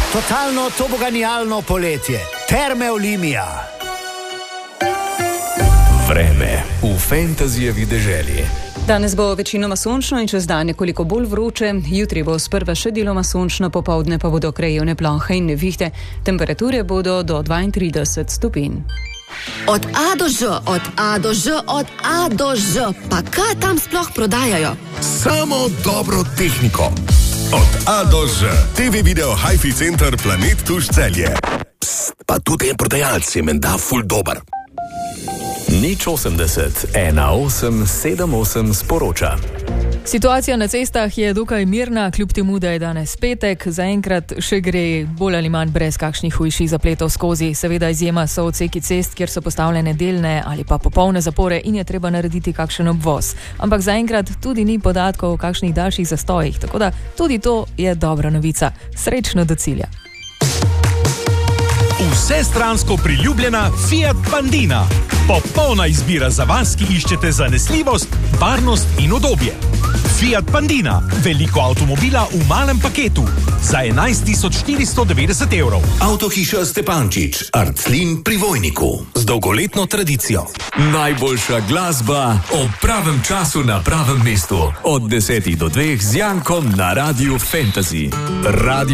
Totalno toboganijalno poletje. Terme Olimia. Vreme v fantazijevi deželi. Danes bo večinoma sončno in čez dan nekoliko bolj vroče. Jutri bo sprva še deloma sončno, popoldne pa bodo krajevne plohe in nevihte. Temperature bodo do 32 stopinj. Od A do Ž, od A do Ž, od A do Ž. Pa kaj tam sploh prodajajo? Samo dobro tehniko. Od A do Ž. TV Video Hi-Fi Center Planet Tuš Celje. Psst, pa tudi en prodajalec je menda ful dober. Nič 80 18 78 sporoča. Situacija na cestah je dokaj mirna, kljub temu, da je danes petek. Zaenkrat še gre bolj ali manj brez kakšnih hujših zapletov skozi. Seveda izjema so odseki cest, kjer so postavljene delne ali pa popolne zapore in je treba narediti kakšen obvoz. Ampak zaenkrat tudi ni podatkov o kakšnih daljših zastojih, tako da tudi to je dobra novica. Srečno do cilja. Vsestransko priljubljena Fiat Pandina. Popolna izbira za vas, ki iščete zanesljivost, varnost in udobje. Fiat Pandina. Veliko avtomobila v malem paketu. Za 11.490 evrov. Avtohiša Stepančič, Arclin pri Vojniku. Z dolgoletno tradicijo. Najboljša glasba ob pravem času na pravem mestu. Od 10 do 2 z Jankom na Radiu Fantasy.